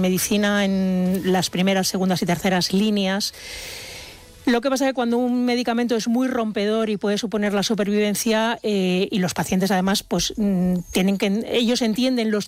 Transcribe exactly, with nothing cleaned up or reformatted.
medicina en las primeras, segundas y terceras líneas. Lo que pasa es que cuando un medicamento es muy rompedor y puede suponer la supervivencia, eh, y los pacientes además pues tienen que, ellos entienden los